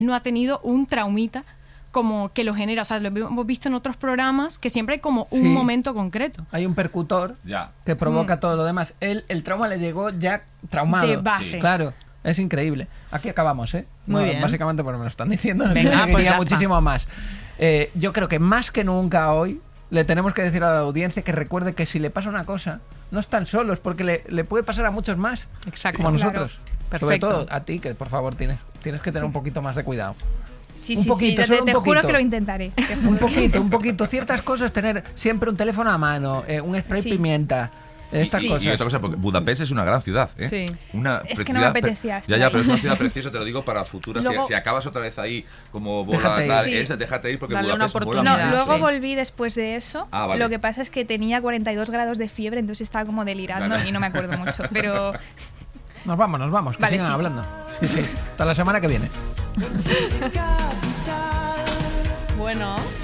no ha tenido un traumita como que lo genera. O sea, lo hemos visto en otros programas que siempre hay como un momento concreto. Hay un percutor que provoca todo lo demás. El trauma le llegó ya traumado. De base. Claro, es increíble. Aquí acabamos, ¿eh? Muy bien. Básicamente porque me lo están diciendo. Venga, Seguiría pues muchísimo más. Yo creo que más que nunca hoy le tenemos que decir a la audiencia que recuerde que si le pasa una cosa, no están solos, porque le puede pasar a muchos más. Exacto. Como nosotros. Perfecto. Sobre todo a ti, que por favor tienes que tener un poquito más de cuidado. Sí, un poquito, sí, solo te un poquito. juro que lo intentaré. Un poquito. Ciertas cosas, tener siempre un teléfono a mano, un spray pimienta, estas cosas. Y otra cosa, porque Budapest es una gran ciudad, ¿eh? Sí. Es que no me apetecía estar Ya, ahí. pero es una ciudad preciosa, te lo digo para futuras. Luego, si acabas otra vez ahí como bola, Déjate ir. tal, Sí. déjate ir porque Dale una Budapest mola oportunidad. No, mucho. luego sí. volví después de eso. Ah, vale. Lo que pasa es que tenía 42 grados de fiebre, entonces estaba como delirando Vale. y no me acuerdo mucho. Pero Nos vamos, que Vale, sigan sí. hablando. Sí. Hasta la semana que viene. Bueno.